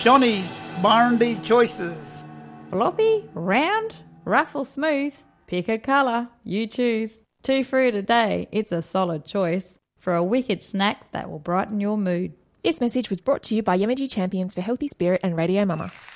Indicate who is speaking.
Speaker 1: Johnny's Barndy Choices.
Speaker 2: Floppy, round, rough or smooth, pick a colour, you choose. 2 fruit a day, it's a solid choice for a wicked snack that will brighten your mood.
Speaker 3: This message was brought to you by Yamaji Champions for Healthy Spirit and Radio Mama.